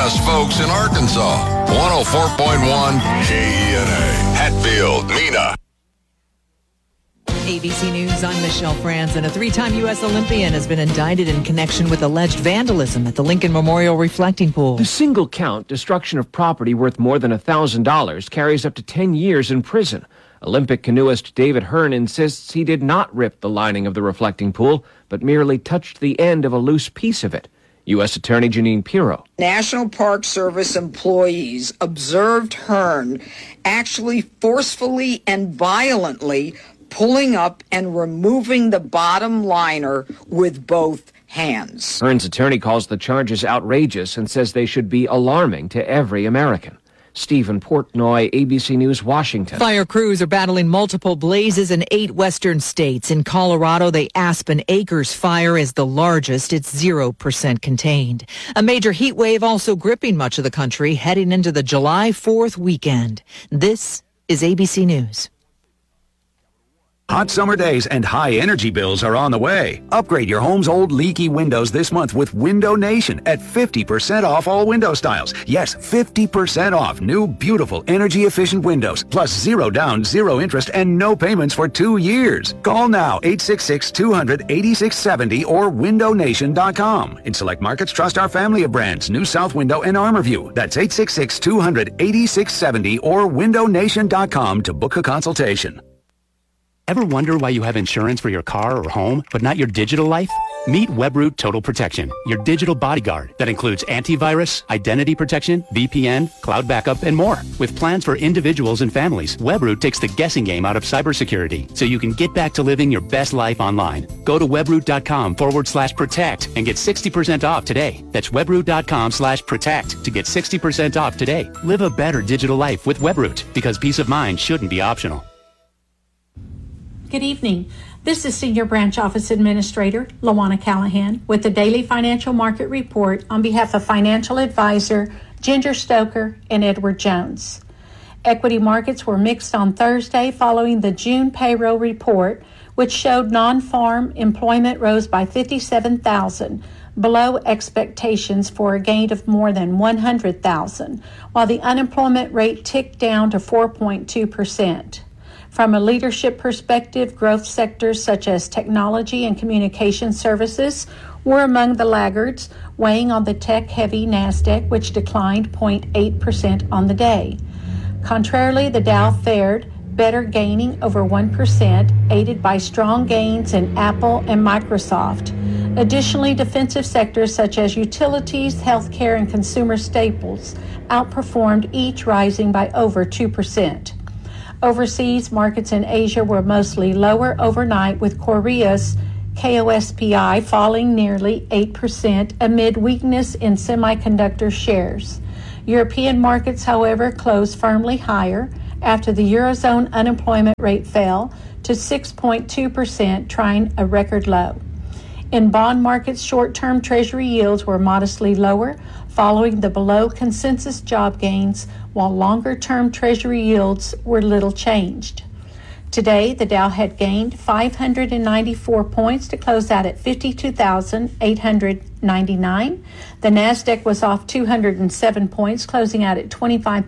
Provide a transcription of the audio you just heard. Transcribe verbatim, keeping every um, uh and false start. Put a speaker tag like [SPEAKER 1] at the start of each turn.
[SPEAKER 1] us folks in Arkansas. one oh four point one K E N A. Hatfield, Mena.
[SPEAKER 2] A B C News, I'm Michelle Franzen. A three-time U S Olympian has been indicted in connection with alleged vandalism at the Lincoln Memorial Reflecting Pool.
[SPEAKER 3] The single count, destruction of property worth more than one thousand dollars, carries up to ten years in prison. Olympic canoeist David Hearn insists he did not rip the lining of the reflecting pool, but merely touched the end of a loose piece of it. U S Attorney Janine Pirro.
[SPEAKER 4] National Park Service employees observed Hearn actually forcefully and violently pulling up and removing the bottom liner with both hands.
[SPEAKER 3] Hearn's attorney calls the charges outrageous and says they should be alarming to every American. Stephen Portnoy, A B C News, Washington.
[SPEAKER 2] Fire crews are battling multiple blazes in eight western states. In Colorado, the Aspen Acres fire is the largest. It's zero percent contained. A major heat wave also gripping much of the country heading into the July fourth weekend. This is A B C News.
[SPEAKER 5] Hot summer days and high energy bills are on the way. Upgrade your home's old leaky windows this month with Window Nation at fifty percent off all window styles. Yes, fifty percent off new, beautiful, energy-efficient windows. Plus zero down, zero interest, and no payments for two years. Call now, eight six six, two hundred, eighty-six seventy or window nation dot com. In select markets, trust our family of brands, New South Window and Armorview. That's eight six six, two hundred, eighty-six seventy or window nation dot com to book a consultation.
[SPEAKER 6] Ever wonder why you have insurance for your car or home, but not your digital life? Meet Webroot Total Protection, your digital bodyguard that includes antivirus, identity protection, V P N, cloud backup, and more. With plans for individuals and families, Webroot takes the guessing game out of cybersecurity so you can get back to living your best life online. Go to webroot.com forward slash protect and get sixty percent off today. That's webroot.com slash protect to get sixty percent off today. Live a better digital life with Webroot because peace of mind shouldn't be optional.
[SPEAKER 7] Good evening. This is Senior Branch Office Administrator Lawana Callahan with the Daily Financial Market Report on behalf of Financial Advisor Ginger Stoker and Edward Jones. Equity markets were mixed on Thursday following the June payroll report, which showed non-farm employment rose by fifty-seven thousand, below expectations for a gain of more than one hundred thousand, while the unemployment rate ticked down to four point two percent. From a leadership perspective, growth sectors such as technology and communication services were among the laggards, weighing on the tech-heavy NASDAQ, which declined zero point eight percent on the day. Contrarily, the Dow fared better, gaining over one percent, aided by strong gains in Apple and Microsoft. Additionally, defensive sectors such as utilities, healthcare, and consumer staples outperformed, each rising by over two percent. Overseas markets in Asia were mostly lower overnight, with Korea's K O S P I falling nearly eight percent amid weakness in semiconductor shares. European markets, however, closed firmly higher after the Eurozone unemployment rate fell to six point two percent, trying a record low. In bond markets, short-term Treasury yields were modestly lower following the below-consensus job gains, while longer-term Treasury yields were little changed. Today, the Dow had gained five hundred ninety-four points to close out at fifty-two thousand eight hundred ninety-nine. The NASDAQ was off two hundred seven points, closing out at twenty-five